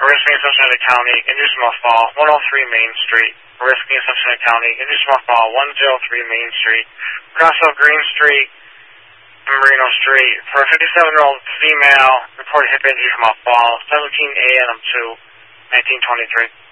Oriskany, Susquehanna County, Indusima Fall, 103 Main Street. Oriskany, Susquehanna County, Indusima Fall, 103 Main Street. Crossville Green Street and Marino Street. For a 57-year-old female, reported hip injury from a fall, 17 a.m. to 1923.